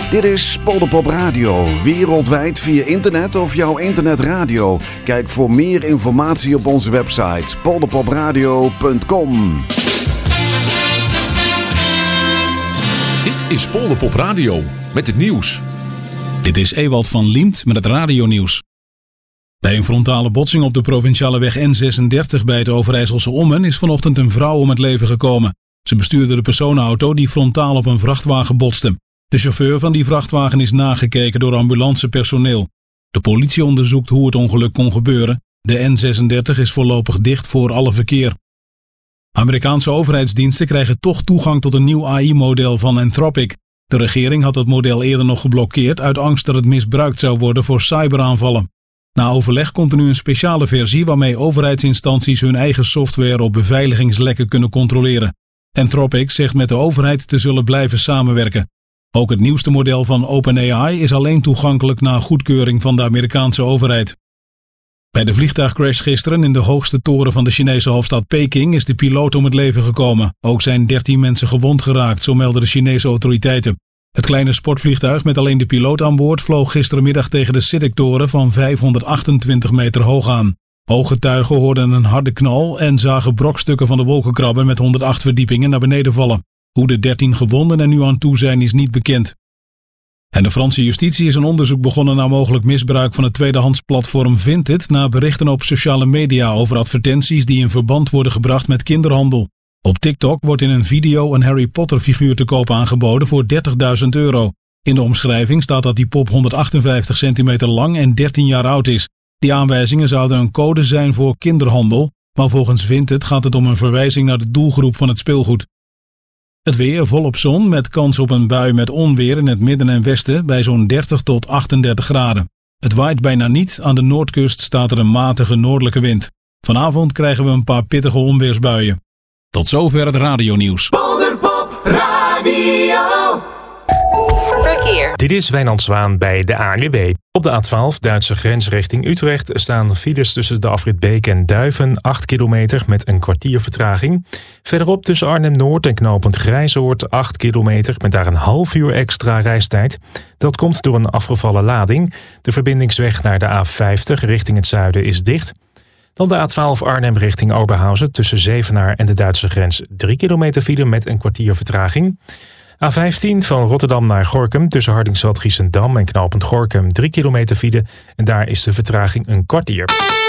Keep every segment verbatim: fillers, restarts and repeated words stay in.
Dit is Polderpop Radio, wereldwijd via internet of jouw internetradio. Kijk voor meer informatie op onze website polderpopradio punt com. Dit is Polderpop Radio met het nieuws. Dit is Ewald van Liemt met het radionieuws. Bij een frontale botsing op de provinciale weg N zesendertig bij het Overijsselse Ommen is vanochtend een vrouw om het leven gekomen. Ze bestuurde de personenauto die frontaal op een vrachtwagen botste. De chauffeur van die vrachtwagen is nagekeken door ambulancepersoneel. De politie onderzoekt hoe het ongeluk kon gebeuren. De N zesendertig is voorlopig dicht voor alle verkeer. Amerikaanse overheidsdiensten krijgen toch toegang tot een nieuw A I-model van Anthropic. De regering had het model eerder nog geblokkeerd uit angst dat het misbruikt zou worden voor cyberaanvallen. Na overleg komt er nu een speciale versie waarmee overheidsinstanties hun eigen software op beveiligingslekken kunnen controleren. Anthropic zegt met de overheid te zullen blijven samenwerken. Ook het nieuwste model van OpenAI is alleen toegankelijk na goedkeuring van de Amerikaanse overheid. Bij de vliegtuigcrash gisteren in de hoogste toren van de Chinese hoofdstad Peking is de piloot om het leven gekomen. Ook zijn dertien mensen gewond geraakt, zo melden de Chinese autoriteiten. Het kleine sportvliegtuig met alleen de piloot aan boord vloog gistermiddag tegen de Sitek-toren van vijfhonderdachtentwintig meter hoog aan. Ooggetuigen hoorden een harde knal en zagen brokstukken van de wolkenkrabber met honderdacht verdiepingen naar beneden vallen. Hoe de dertien gewonden er nu aan toe zijn is niet bekend. En de Franse justitie is een onderzoek begonnen naar mogelijk misbruik van het tweedehandsplatform Vinted na berichten op sociale media over advertenties die in verband worden gebracht met kinderhandel. Op TikTok wordt in een video een Harry Potter figuur te koop aangeboden voor dertigduizend euro. In de omschrijving staat dat die pop honderdachtenvijftig centimeter lang en dertien jaar oud is. Die aanwijzingen zouden een code zijn voor kinderhandel, maar volgens Vinted gaat het om een verwijzing naar de doelgroep van het speelgoed. Het weer volop zon met kans op een bui met onweer in het midden en westen bij zo'n dertig tot achtendertig graden. Het waait bijna niet, aan de noordkust staat er een matige noordelijke wind. Vanavond krijgen we een paar pittige onweersbuien. Tot zover het radionieuws. Polderpop Radio. Verkeer. Dit is Wijnand Zwaan bij de A N W B. Op de A twaalf Duitse grens richting Utrecht staan files tussen de afrit Beek en Duiven, acht kilometer met een kwartier vertraging. Verderop tussen Arnhem-Noord en knooppunt Grijzoord, acht kilometer met daar een half uur extra reistijd. Dat komt door een afgevallen lading. De verbindingsweg naar de A vijftig richting het zuiden is dicht. Dan de A twaalf Arnhem richting Oberhausen tussen Zevenaar en de Duitse grens, drie kilometer file met een kwartier vertraging. A vijftien van Rotterdam naar Gorinchem tussen Hardingsveld-Giessendam en knooppunt Gorinchem drie kilometer file en daar is de vertraging een kwartier.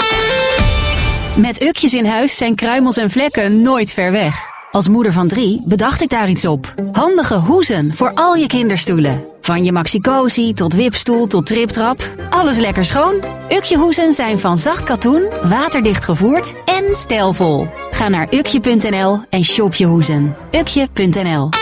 Met Ukjes in huis zijn kruimels en vlekken nooit ver weg. Als moeder van drie bedacht ik daar iets op. Handige hoezen voor al je kinderstoelen. Van je Maxi-Cosi tot wipstoel tot triptrap. Alles lekker schoon. Ukje hoezen zijn van zacht katoen, waterdicht gevoerd en stijlvol. Ga naar ukje punt n l en shop je hoezen. ukje punt n l